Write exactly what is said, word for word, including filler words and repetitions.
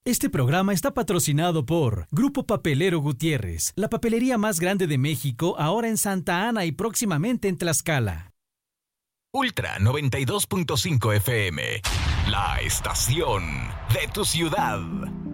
Este programa está patrocinado por Grupo Papelero Gutiérrez, la papelería más grande de México, ahora en Santa Ana y próximamente en Tlaxcala. Ultra noventa y dos punto cinco F M, la estación de tu ciudad.